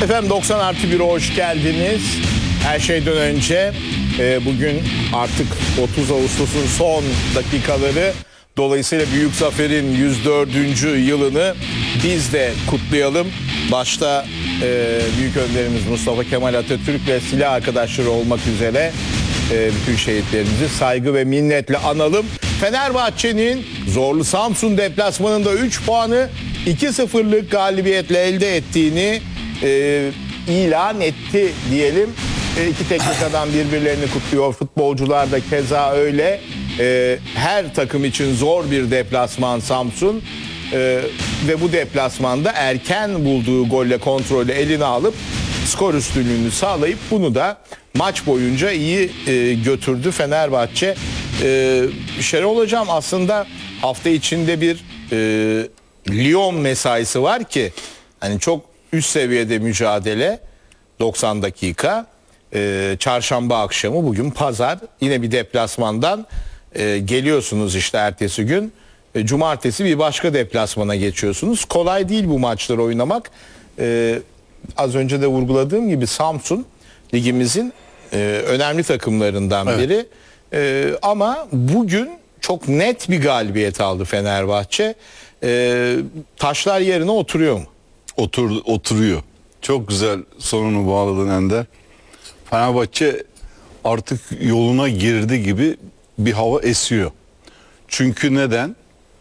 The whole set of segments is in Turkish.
Efendim 90+1'e hoş geldiniz. Her şeyden önce bugün artık 30 Ağustos'un son dakikaları. Dolayısıyla Büyük Zafer'in 104. yılını biz de kutlayalım. Başta Büyük Önderimiz Mustafa Kemal Atatürk ve silah arkadaşları olmak üzere bütün şehitlerimizi saygı ve minnetle analım. Fenerbahçe'nin zorlu Samsun deplasmanında 3 puanı 2-0'lık galibiyetle elde ettiğini ilan etti diyelim. İki teknik adam birbirlerini kutluyor. Futbolcular da keza öyle. Her takım için zor bir deplasman Samsun. Ve bu deplasmanda erken bulduğu golle kontrolü eline alıp skor üstünlüğünü sağlayıp bunu da maç boyunca iyi götürdü Fenerbahçe. Şenol Hocam, aslında hafta içinde bir Lyon mesaisi var ki hani çok üst seviyede mücadele 90 dakika. Çarşamba akşamı, bugün pazar, yine bir deplasmandan geliyorsunuz işte ertesi gün. Cumartesi bir başka deplasmana geçiyorsunuz. Kolay değil bu maçları oynamak. Az önce de vurguladığım gibi Samsun ligimizin önemli takımlarından biri. Ama bugün çok net bir galibiyet aldı Fenerbahçe. Taşlar yerine oturuyor mu? Oturuyor. Çok güzel sonunu bağladın Ender. Fenerbahçe artık yoluna girdi gibi bir hava esiyor. Çünkü neden?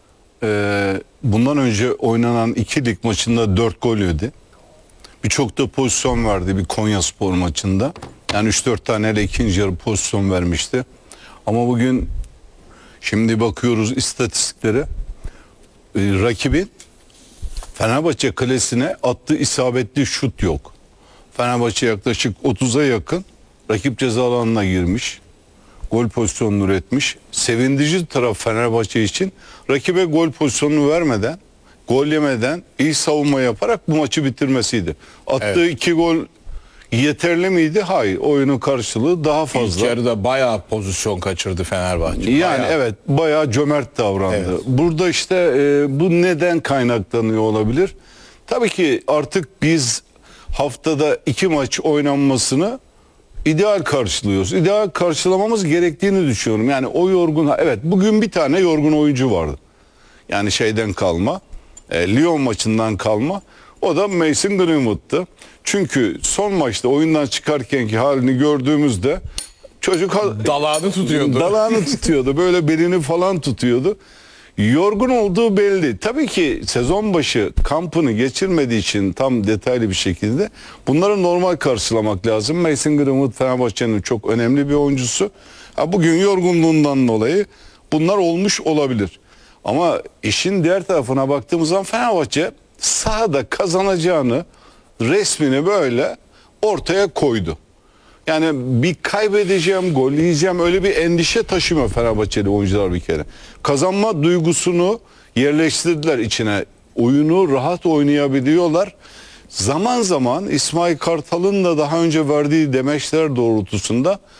Bundan önce oynanan 2 lig maçında 4 gol yedi. Birçok da pozisyon verdi bir Konyaspor maçında. Yani 3-4 taneyle ikinci yarı pozisyon vermişti. Ama bugün şimdi bakıyoruz istatistiklere. Rakibin Fenerbahçe kalesine attığı isabetli şut yok. Fenerbahçe yaklaşık 30'a yakın rakip ceza alanına girmiş. Gol pozisyonunu üretmiş. Sevindirici taraf Fenerbahçe için rakibe gol pozisyonunu vermeden, gol yemeden iyi savunma yaparak bu maçı bitirmesiydi. Attığı 2 gol yeterli miydi? Hayır. Oyunun karşılığı daha fazla. İlk yarıda bayağı pozisyon kaçırdı Fenerbahçe. Yani evet, bayağı cömert davrandı. Evet. Burada işte bu neden kaynaklanıyor olabilir? Tabii ki artık biz haftada 2 maç oynanmasını ideal karşılıyoruz. İdeal karşılamamız gerektiğini düşünüyorum. Yani o yorgun, evet, bugün bir tane yorgun oyuncu vardı. Yani şeyden kalma, Lyon maçından kalma. O da Mason Greenwood'tu. Çünkü son maçta oyundan çıkarkenki halini gördüğümüzde çocuk dalağını tutuyordu. Dalağını tutuyordu. Böyle belini falan tutuyordu. Yorgun olduğu belli. Tabii ki sezon başı kampını geçirmediği için tam detaylı bir şekilde bunları normal karşılamak lazım. Mason Greenwood Fenerbahçe'nin çok önemli bir oyuncusu. Bugün yorgunluğundan dolayı bunlar olmuş olabilir. Ama işin diğer tarafına baktığımız zaman Fenerbahçe sahada kazanacağını, resmini böyle ortaya koydu. Yani bir kaybedeceğim, gol yiyeceğim, öyle bir endişe taşımıyor Fenerbahçeli oyuncular bir kere. Kazanma duygusunu yerleştirdiler içine. Oyunu rahat oynayabiliyorlar. Zaman zaman İsmail Kartal'ın da daha önce verdiği demeçler doğrultusunda